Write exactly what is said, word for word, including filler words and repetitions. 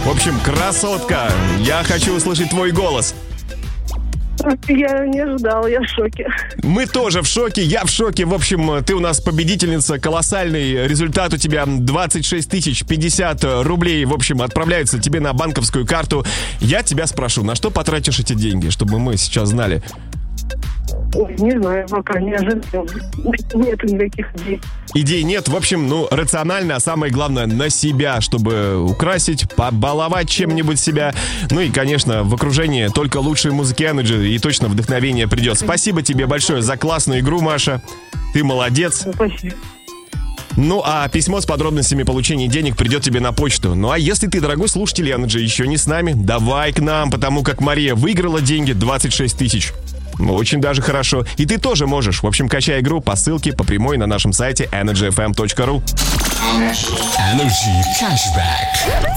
В общем, красотка, я хочу услышать твой голос. Я не ожидала, я в шоке. Мы тоже в шоке, я в шоке. В общем, ты у нас победительница, колоссальный результат у тебя двадцать шесть тысяч пятьдесят рублей. В общем, отправляются тебе на банковскую карту. Я тебя спрошу, на что потратишь эти деньги, чтобы мы сейчас знали? Ой, не знаю, пока не ожидал. Нет никаких идей. Идей нет, в общем, ну, рационально, а самое главное, на себя, чтобы украсить, побаловать чем-нибудь себя. Ну и, конечно, в окружении только лучшие музыки Energy, и точно вдохновение придет. Спасибо тебе большое за классную игру, Маша. Ты молодец. Спасибо. Ну, а письмо с подробностями получения денег придет тебе на почту. Ну, а если ты, дорогой слушатель Energy, еще не с нами, давай к нам, потому как Мария выиграла деньги двадцать шесть тысяч. Очень даже хорошо. И ты тоже можешь. В общем, качай игру по ссылке по прямой на нашем сайте energy f m точка ru. Energy Cashback.